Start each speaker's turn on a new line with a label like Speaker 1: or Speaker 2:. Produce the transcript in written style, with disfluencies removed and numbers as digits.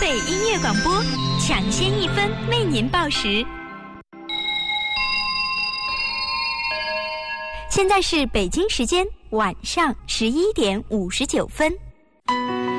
Speaker 1: 北音乐广播，抢先1分为您报时。现在是北京时间晚上11点59分。